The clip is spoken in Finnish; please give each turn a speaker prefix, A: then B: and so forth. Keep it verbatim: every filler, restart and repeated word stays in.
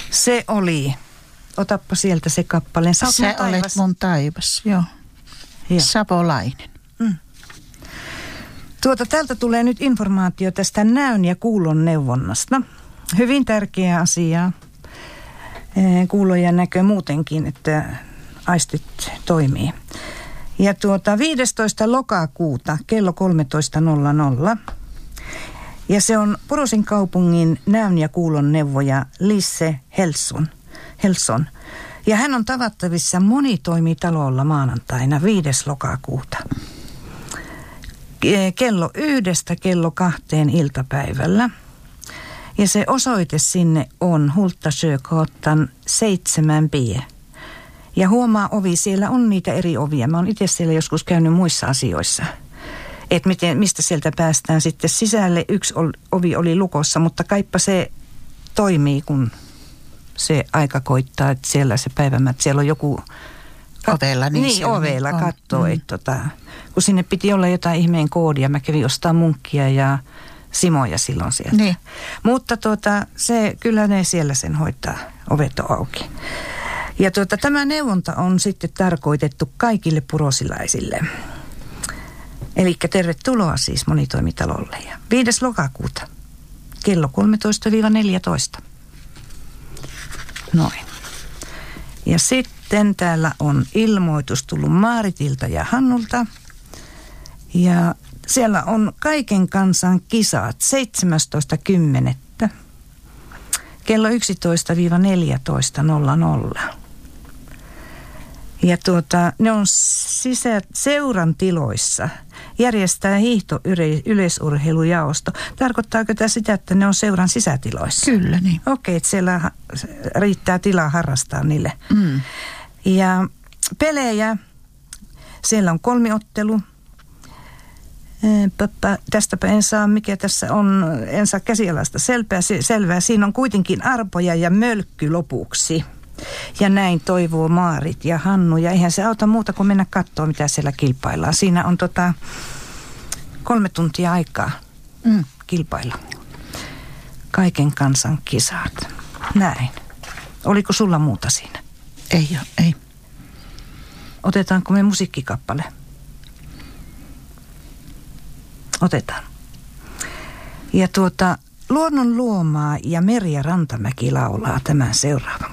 A: Se oli. Otappa sieltä se kappale. Sä
B: Sä
A: mun
B: olet mun taivas, joo.
A: Joo.
B: Savolainen.
A: Mm. Tuota, täältä tulee nyt informaatio tästä näön ja kuulon neuvonnasta. Hyvin tärkeä asia. Kuulo ja näkö muutenkin, että aistit toimii. Ja tuota viidestoista lokakuuta kello kolmetoista nolla nolla. Ja se on Porosin kaupungin näön ja kuulon neuvoja Lisse Helsson. Helsson. Ja hän on tavattavissa monitoimitalolla maanantaina viides lokakuuta. Kello yhdestä kello kahteen iltapäivällä. Ja se osoite sinne on Hultasjögatan seitsemän B. Ja huomaa ovi, siellä on niitä eri ovia. Mä oon itse siellä joskus käynyt muissa asioissa. Että miten, mistä sieltä päästään sitten sisälle. Yksi ovi oli lukossa, mutta kaipa se toimii, kun se aika koittaa, että siellä se päivämä, että siellä on joku... Kat-
B: ovella. Niin,
A: niin ovella
B: on.
A: katsoo,
B: Mm.
A: että tota, kun sinne piti olla jotain ihmeen koodia. Mä kävin ostaa munkkia ja Simoja silloin sieltä.
B: Niin.
A: Mutta tuota, se, kyllä ne siellä sen hoitaa, ovet on auki. Ja tuota, tämä neuvonta on sitten tarkoitettu kaikille purosilaisille. Eli tervetuloa siis monitoimitalolle. Ja viides lokakuuta kello kolmetoista neljätoista. Noin. Ja sitten täällä on ilmoitus tullut Maaritilta ja Hannulta. Ja siellä on kaiken kansan kisat seitsemästoista kymmenettä kello yksitoista neljätoista nolla nolla. Ja tuota, ne on sisä, seuran tiloissa. Järjestää hiihto yleisurheilujaosto. Tarkoittaako tämä sitä, että ne on seuran sisätiloissa?
B: Kyllä, niin.
A: Okei, että siellä riittää tilaa harrastaa niille.
B: Mm.
A: Ja pelejä, siellä on kolmiottelu. Papa, tästäpä en saa, mikä tässä on, en saa käsialasta selvää, selvää. Siinä on kuitenkin arpoja ja mölkky lopuksi. Ja näin toivoo Maarit ja Hannu. Ja eihän se auta muuta kuin mennä katsoa, mitä siellä kilpaillaan. Siinä on tota kolme tuntia aikaa mm. kilpailla. Kaiken kansan kisat. Näin. Oliko sulla muuta siinä?
B: Ei ole, ei.
A: Otetaanko me musiikkikappale? Otetaan. Ja tuota, Luonnon luomaa ja Merja Rantamäki laulaa tämän seuraavan.